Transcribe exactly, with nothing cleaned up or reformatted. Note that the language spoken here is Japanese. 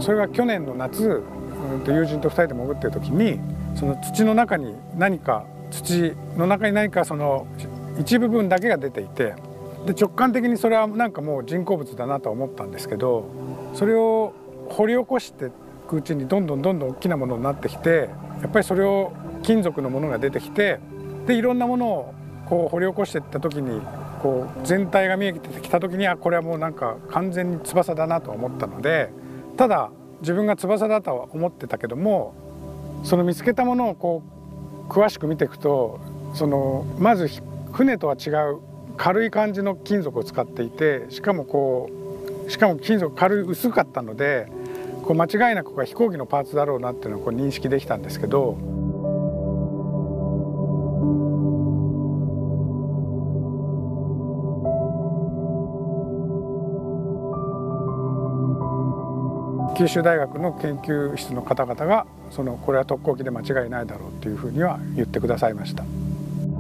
それが去年の夏、うん、と友人とふたりで潜ってる時にその土の中に何か土の中に何かその一部分だけが出ていて、で直感的にそれはなんかもう人工物だなと思ったんですけど、それを掘り起こしていくうちにどんどんどんどん大きなものになってきて、やっぱりそれを金属のものが出てきて、でいろんなものをこう掘り起こしていった時にこう全体が見えてきた時にはこれはもうなんか完全に翼だなと思ったので、ただ自分が翼だとは思ってたけども、その見つけたものをこう詳しく見ていくと、そのまず船とは違う軽い感じの金属を使っていて、しかもこうしかも金属軽い薄かったので、こう間違いなくここは飛行機のパーツだろうなっていうのをこう認識できたんですけど。九州大学の研究室の方々がそのこれは特攻機で間違いないだろうっていうふうには言ってくださいました。